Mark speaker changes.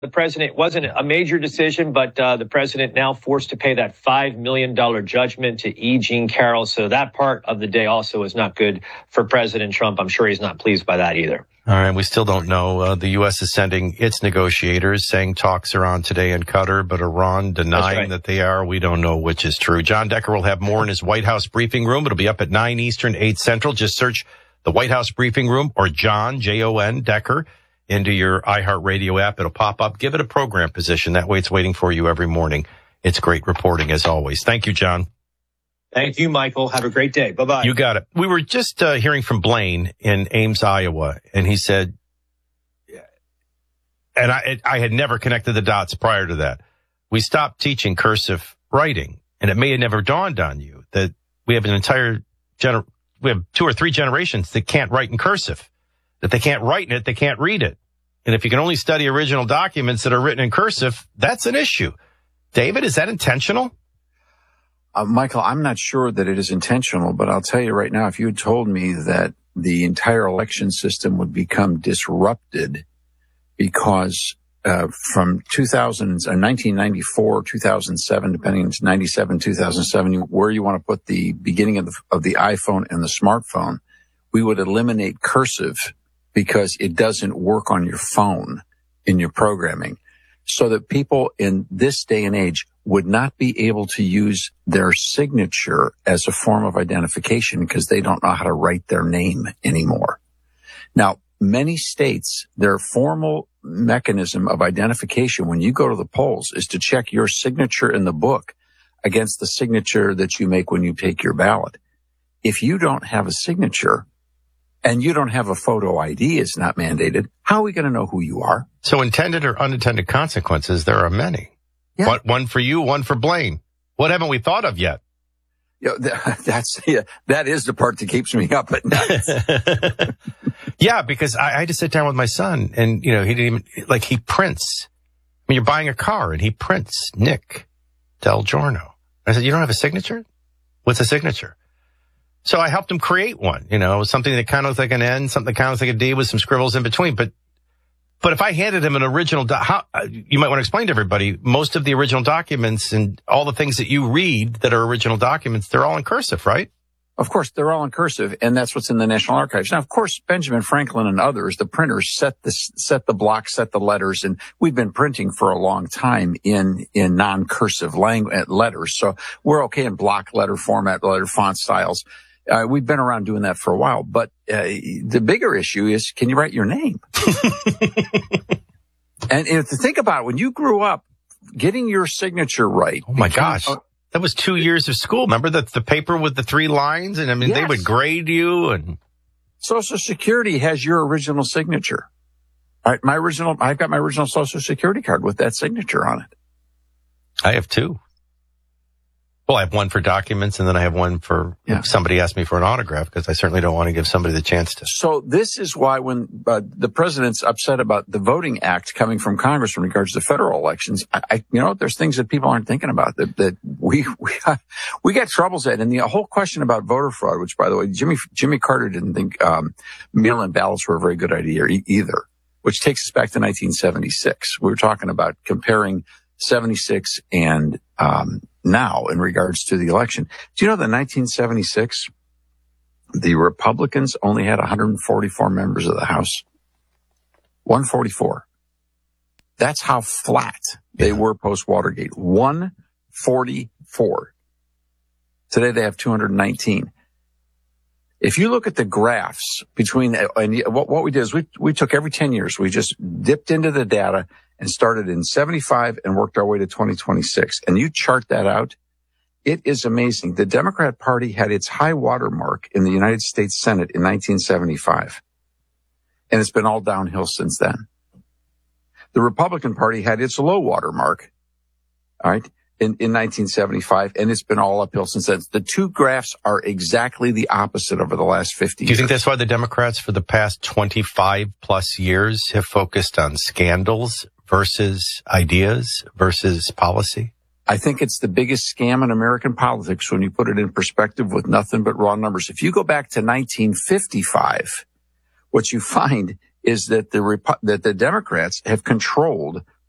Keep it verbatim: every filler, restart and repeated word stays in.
Speaker 1: The president wasn't a major decision, but uh, the president now forced to pay that five million dollars judgment to E. Jean Carroll. So that part of the day also is not good for President Trump. I'm sure he's not pleased by that either.
Speaker 2: All right. We still don't know. Uh, the U S is sending its negotiators, saying talks are on today in Qatar, but Iran denying right. that they are. We don't know which is true. John Decker will have more in his White House briefing room. It'll be up at nine Eastern, eight Central. Just search the White House briefing room or John, J O N, Decker, into your iHeartRadio app. It'll pop up. Give it a program position. That way it's waiting for you every morning. It's great reporting as always. Thank you, John.
Speaker 1: Thank you, Michael. Have a great day. Bye-bye.
Speaker 2: You got it. We were just uh, hearing from Blaine in Ames, Iowa, and he said, and I, I had never connected the dots prior to that. We stopped teaching cursive writing, and it may have never dawned on you that we have an entire gener- we have two or three generations that can't write in cursive, that they can't write in it, they can't read it. And if you can only study original documents that are written in cursive, that's an issue. David, is that intentional?
Speaker 3: Uh, Michael, I'm not sure that it is intentional, but I'll tell you right now, if you had told me that the entire election system would become disrupted because uh, from two thousand, uh, nineteen ninety-four, two thousand seven, depending on ninety-seven, two thousand seven, where you want to put the beginning of the, of the iPhone and the smartphone, we would eliminate cursive because it doesn't work on your phone in your programming, so that people in this day and age would not be able to use their signature as a form of identification because they don't know how to write their name anymore. Now, many states, their formal mechanism of identification when you go to the polls is to check your signature in the book against the signature that you make when you take your ballot. If you don't have a signature and you don't have a photo I D, it's not mandated, how are we going to know who you are?
Speaker 2: So intended or unintended consequences, there are many. Yeah. One, one for you, one for Blaine. What haven't we thought of yet?
Speaker 3: You know, that's, yeah, that is the part that keeps me up at night.
Speaker 2: Yeah, because I, I had to sit down with my son and, you know, he didn't even, like he prints. I mean, you're buying a car and he prints Nick Del Giorno. I said, you don't have a signature? What's a signature? So I helped him create one, you know, something that kind of looks like an N, something that kind of looks like a D with some scribbles in between. But, but if I handed him an original, do- how, you might want to explain to everybody, most of the original documents and all the things that you read that are original documents, they're all in cursive, right?
Speaker 3: Of course, they're all in cursive, and that's what's in the National Archives. Now, of course, Benjamin Franklin and others, the printers, set the set the blocks, set the letters, and we've been printing for a long time in in non-cursive language letters. So we're okay in block letter format, letter font styles. Uh, we've been around doing that for a while. But uh, the bigger issue is, can you write your name? And if to think about it, when you grew up, getting your signature right.
Speaker 2: Oh my gosh. Uh, That was two years of school. Remember the, the paper with the three lines? And I mean, yes. They would grade you and.
Speaker 3: Social Security has your original signature. All right. My original, I've got my original Social Security card with that signature on it.
Speaker 2: I have two. Well, I have one for documents and then I have one for yeah. if somebody asked me for an autograph because I certainly don't want to give somebody the chance to.
Speaker 3: So this is why when uh, the president's upset about the Voting Act coming from Congress in regards to federal elections, I, I you know, there's things that people aren't thinking about that, that we, we, we get troubles at. And the whole question about voter fraud, which by the way, Jimmy, Jimmy Carter didn't think, um, mail-in ballots were a very good idea e- either, which takes us back to nineteen seventy-six. We were talking about comparing seventy-six and, um, now in regards to the election. Do you know that in nineteen seventy-six, the Republicans only had one hundred forty-four members of the House? one forty-four. That's how flat they yeah. were post-Watergate. one forty-four. Today they have two hundred nineteen. If you look at the graphs between, and what, what we did is we, we took every ten years, we just dipped into the data and started in seventy-five and worked our way to twenty twenty-six. And you chart that out, it is amazing. The Democrat Party had its high water mark in the United States Senate in nineteen seventy-five. And it's been all downhill since then. The Republican Party had its low water mark, all right, in, in nineteen seventy-five, and it's been all uphill since then. The two graphs are exactly the opposite over the last fifty years.
Speaker 2: Do you think that's why the Democrats for the past twenty-five plus years have focused on scandals versus ideas versus policy?
Speaker 3: I think it's the biggest scam in American politics when you put it in perspective with nothing but raw numbers. If you go back to nineteen fifty-five, what you find is that the Repu- that the Democrats have controlled